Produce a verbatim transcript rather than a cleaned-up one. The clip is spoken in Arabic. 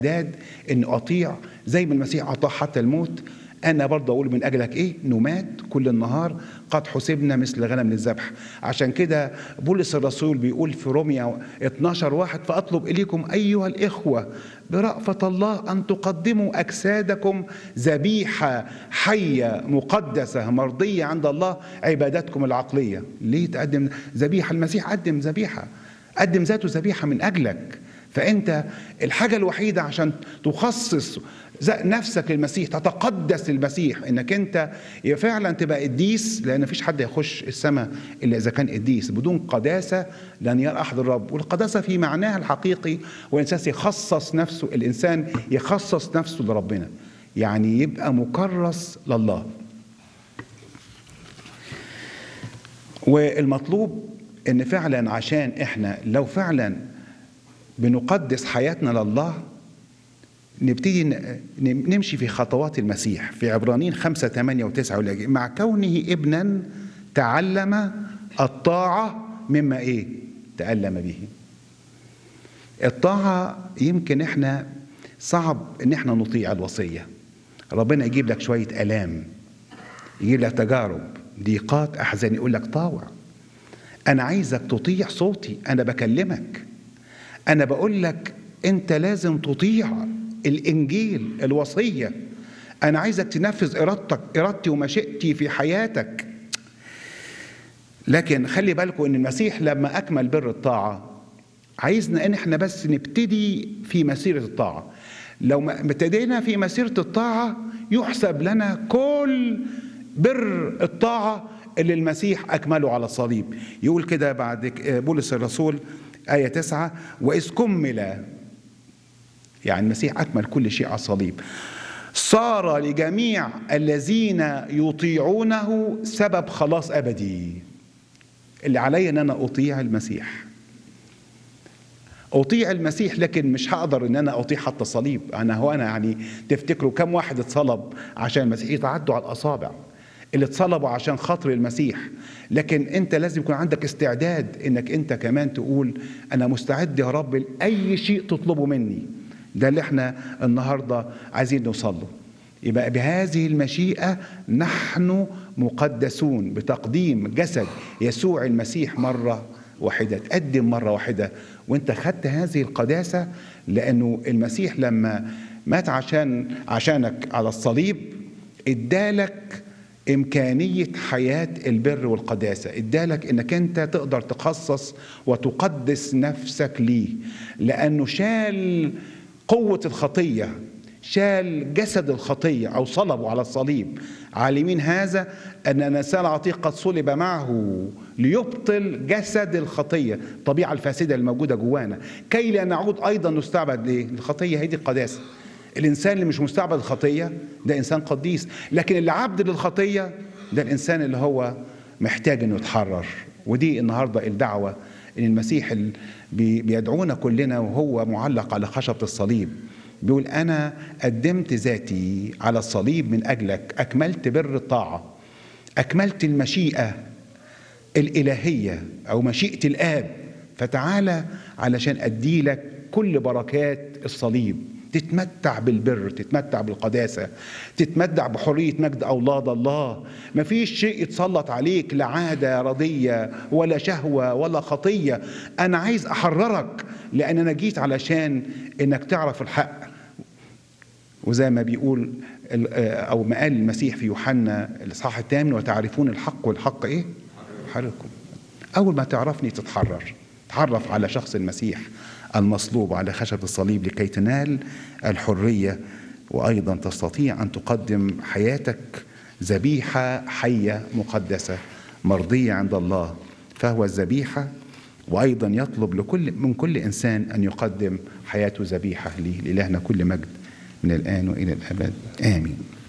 استعداد ان اطيع زي ما المسيح اطاع حتى الموت. انا برضه اقول من اجلك ايه؟ نمات كل النهار قد حسبنا مثل غنم للذبح. عشان كده بولس الرسول بيقول في روميا اتناشر واحد فاطلب اليكم ايها الاخوه برأفة الله ان تقدموا اجسادكم ذبيحه حيه مقدسه مرضيه عند الله عبادتكم العقليه. ليه تقدم ذبيحه؟ المسيح قدم ذبيحه، قدم ذاته ذبيحه من اجلك. فأنت الحاجة الوحيدة عشان تخصص نفسك للمسيح، تتقدس للمسيح، انك انت فعلا تبقى قديس، لان مفيش حد يخش السماء الا اذا كان قديس. بدون قداسة لن يرى احد الرب. والقداسة في معناها الحقيقي والانسان يخصص نفسه، الانسان يخصص نفسه لربنا، يعني يبقى مكرس لله. والمطلوب ان فعلا عشان احنا لو فعلا بنقدس حياتنا لله نبتدي نمشي في خطوات المسيح. في عبرانيين خمسة ثمانية وتسعة مع كونه ابنا تعلم الطاعة مما ايه؟ تألم به. الطاعة يمكن احنا صعب ان احنا نطيع الوصية. ربنا يجيب لك شوية آلام، يجيب لك تجارب، ضيقات، أحزان، يقول لك طاوع. أنا عايزك تطيع صوتي، أنا بكلمك، أنا بقول لك أنت لازم تطيع الإنجيل، الوصية. أنا عايزك تنفذ إرادتك، إرادتي ومشيئتي في حياتك. لكن خلي بالكم أن المسيح لما أكمل بر الطاعة عايزنا أن احنا بس نبتدي في مسيرة الطاعة. لو ما ابتدينا في مسيرة الطاعة يحسب لنا كل بر الطاعة اللي المسيح أكمله على الصليب. يقول كده بعد بولس الرسول آية تسعة وإذ كمل، يعني المسيح أكمل كل شيء على الصليب، صار لجميع الذين يطيعونه سبب خلاص أبدي. اللي علي أن أنا أطيع المسيح، أطيع المسيح، لكن مش هقدر أن أنا أطيع حتى الصليب. أنا هو أنا يعني تفتكروا كم واحد اتصلب عشان المسيح؟ يتعدوا على الأصابع اللي اتصلبوا عشان خاطر المسيح. لكن انت لازم يكون عندك استعداد انك انت كمان تقول انا مستعد يا رب لأي شيء تطلبه مني. ده اللي احنا النهاردة عايزين نوصل له. يبقى بهذه المشيئة نحن مقدسون بتقديم جسد يسوع المسيح مرة واحدة. تقدم مرة واحدة وانت خدت هذه القداسة، لأنه المسيح لما مات عشان عشانك على الصليب ادالك إمكانية حياة البر والقداسة، ادالك إنك أنت تقدر تخصص وتقدس نفسك ليه، لأنه شال قوة الخطية، شال جسد الخطية أو صلبه على الصليب. عالمين هذا أن الإنسان العتيق قد صلب معه ليبطل جسد الخطية، الطبيعة الفاسدة الموجودة جوانا، كي لا نعود أيضا نستعبد ليه؟ الخطية هي دي القداسة. الإنسان اللي مش مستعبد الخطية ده إنسان قديس، لكن اللي عبد للخطية ده الإنسان اللي هو محتاج إنه يتحرر. ودي النهاردة الدعوة إن المسيح بيدعونا كلنا وهو معلق على خشبة الصليب، بيقول أنا قدمت ذاتي على الصليب من أجلك، أكملت بر الطاعة، أكملت المشيئة الإلهية أو مشيئة الآب، فتعالى علشان أدي لك كل بركات الصليب، تتمتع بالبر، تتمتع بالقداسة، تتمتع بحرية مجد أولاد الله. مفيش شيء يتسلط عليك، لا عادة رضية ولا شهوة ولا خطية. أنا عايز أحررك لأن أنا جيت علشان إنك تعرف الحق. وزي ما بيقول أو ما قال المسيح في يوحنا الإصحاح الثامن وتعرفون الحق والحق إيه؟ حرركم. أول ما تعرفني تتحرر، تعرف على شخص المسيح المصلوب على خشبة الصليب لكي تنال الحرية، وأيضا تستطيع أن تقدم حياتك ذبيحة حية مقدسة مرضية عند الله. فهو الذبيحة، وأيضا يطلب لكل من كل إنسان أن يقدم حياته ذبيحة ليه. لإلهنا كل مجد من الآن وإلى الأبد، آمين.